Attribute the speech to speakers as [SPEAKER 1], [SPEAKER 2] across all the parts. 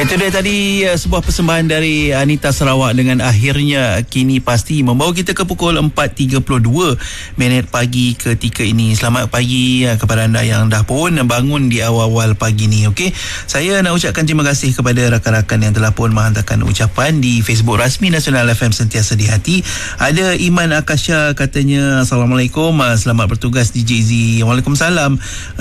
[SPEAKER 1] Itu dia tadi sebuah persembahan dari Anita Sarawak dengan Akhirnya Kini Pasti, membawa kita ke pukul 4.32 minit pagi ketika ini. Selamat pagi kepada anda yang dah pun bangun di awal-awal pagi ni. Okey, saya nak ucapkan terima kasih kepada rakan-rakan yang telah pun menghantarkan ucapan di Facebook rasmi Nasional FM Sentiasa di Hati. Ada Iman Akasha katanya, Assalamualaikum, selamat bertugas DJ Z. Waalaikumsalam.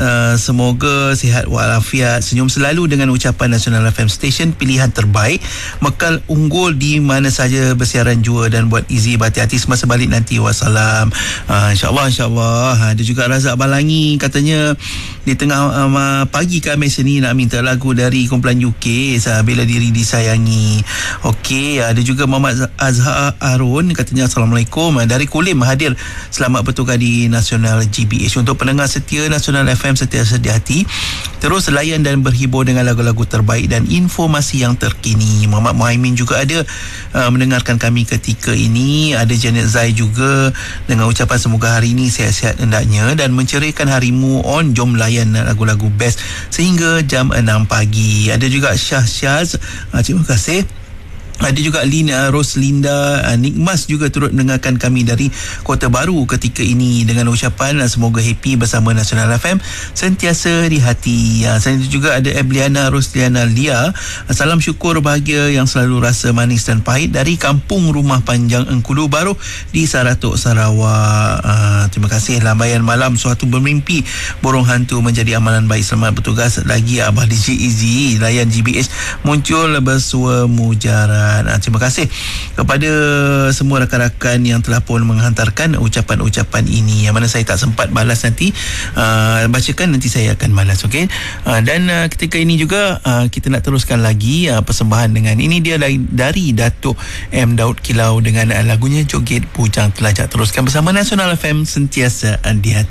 [SPEAKER 1] Semoga sihat walafiat, senyum selalu dengan ucapan Nasional FM Station pilihan terbaik, bekal unggul di mana saja bersiaran jua, dan buat easy berhati-hati semasa balik nanti. Wassalam. InsyaAllah. Ada juga Razak Balangi katanya, di tengah pagi Khamis ni nak minta lagu dari kumpulan UK, Bila Diri Disayangi. Okey, ada juga Muhammad Azhar Arun katanya, Assalamualaikum, dari Kulim hadir, selamat bertugas di Nasional GBH. Untuk pendengar setia Nasional FM Sentiasa di Hati, terus layan dan berhibur dengan lagu-lagu terbaik dan informasi yang terkini. Muhammad Muhaimin juga ada mendengarkan kami ketika ini. Ada Janet Zai juga dengan ucapan semoga hari ini sihat-sihat hendaknya dan mencerahkan harimu on. Jom layan lagu-lagu best sehingga jam 6 pagi. Ada juga Syah Syaz, terima kasih. Ada juga Lina Roslinda Nikmas juga turut mendengarkan kami dari Kota Baru ketika ini dengan ucapan semoga happy bersama Nasional FM Sentiasa di Hati. Selain itu juga ada Ebliana Rosliana Lia, salam syukur bahagia yang selalu rasa manis dan pahit dari Kampung Rumah Panjang Engkulu Baru di Saratuk, Sarawak. Terima kasih. Lambaian malam suatu bermimpi, borong hantu menjadi amalan baik. Selamat bertugas lagi Abah DJ Easy, layan GBH muncul bersua mujarab. Terima kasih kepada semua rakan-rakan yang telah pun menghantarkan ucapan-ucapan ini, yang mana saya tak sempat balas nanti. Bacakan nanti saya akan balas. Okey. Dan ketika ini juga kita nak teruskan lagi persembahan dengan ini dia dari Datuk M. Daud Kilau dengan lagunya Joget Bujang Telajak. Teruskan bersama Nasional FM Sentiasa di Hati.